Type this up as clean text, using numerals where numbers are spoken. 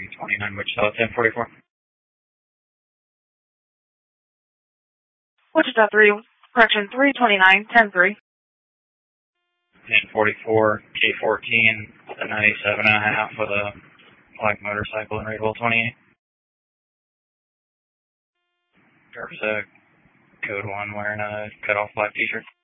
329 Wichita 1044. Wichita 3, correction 329, 10-3. 1044, K14, the 97.5 with a black motorcycle in Raidwell 28. There's a code 1 wearing a cut-off black t-shirt.